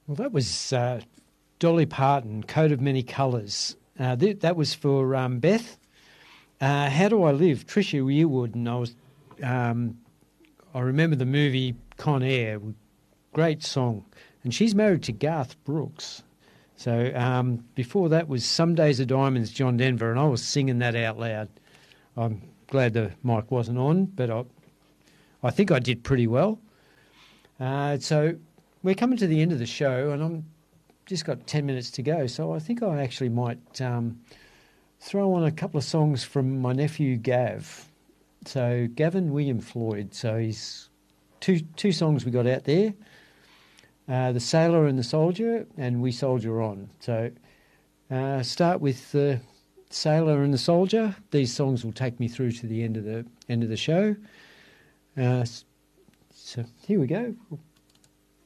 Well, that was Dolly Parton, Coat of Many Colours. That was for Beth. How Do I Live? Tricia Yearwood, and I remember the movie Con Air, great song. And she's married to Garth Brooks. So before that was Some Days Are Diamonds, John Denver, and I was singing that out loud. I'm glad the mic wasn't on, but I think I did pretty well. So we're coming to the end of the show, and I'm just got 10 minutes to go, so I think I actually might throw on a couple of songs from my nephew Gav. So Gavin William Floyd, so he's two songs we got out there, The Sailor and the Soldier and We Soldier On. So start with The Sailor and the Soldier. These songs will take me through to the end of the show. So here we go. We'll